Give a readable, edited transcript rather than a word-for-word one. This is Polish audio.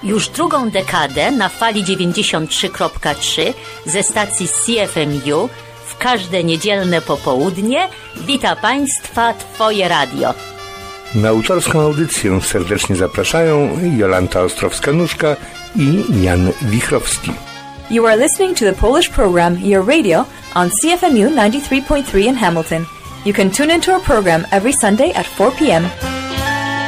Już drugą dekadę na fali 93.3 ze stacji CFMU w każde niedzielne popołudnie wita Państwa Twoje radio. Na autorską audycję serdecznie zapraszają Jolanta Ostrowska-Nóżka i Jan Wichrowski. You are listening to the Polish program Your Radio on CFMU 93.3 in Hamilton. You can tune into our program every Sunday at 4 p.m.